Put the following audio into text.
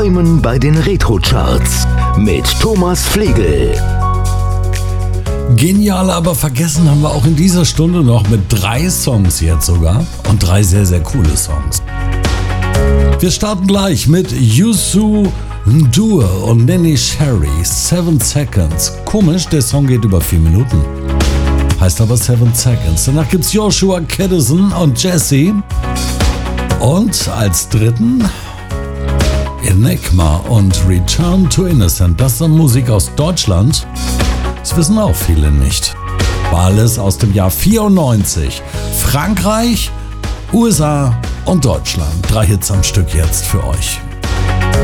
Träumen bei den Retro-Charts mit Thomas Flegel. Genial, aber vergessen haben wir auch in dieser Stunde noch mit 3 Songs jetzt sogar und 3 sehr, sehr coole Songs. Wir starten gleich mit Youssou N'Dour und Neneh Cherry, 7 Seconds. Komisch, der Song geht über 4 Minuten. Heißt aber 7 Seconds. Danach gibt's Joshua Kadison und Jesse. Und als dritten Enigma und Return to Innocent. Das ist dann Musik aus Deutschland. Das wissen auch viele nicht. War alles aus dem Jahr 94. Frankreich, USA und Deutschland. 3 Hits am Stück jetzt für euch.